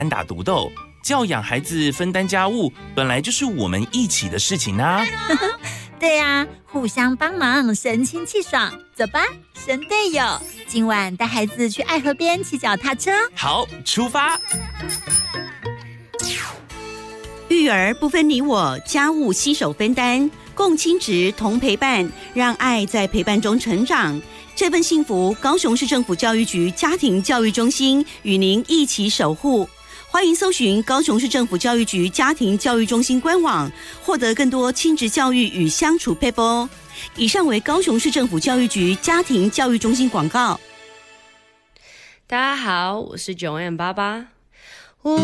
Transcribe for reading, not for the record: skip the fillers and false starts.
单打独斗，教养孩子、分担家务，本来就是我们一起的事情啊。 对啊，互相帮忙，神清气爽。走吧，神队友，今晚带孩子去爱河边骑脚踏车。 好，出发。 育儿不分你我，家务携手分担，共亲职同陪伴，让爱在陪伴中成长。这份幸福，高雄市政府教育局家庭教育中心与您一起守护。欢迎搜寻高雄市政府教育局家庭教育中心官网，获得更多亲职教育与相处撇步。以上为高雄市政府教育局家庭教育中心广告。 大家好，我是9M88。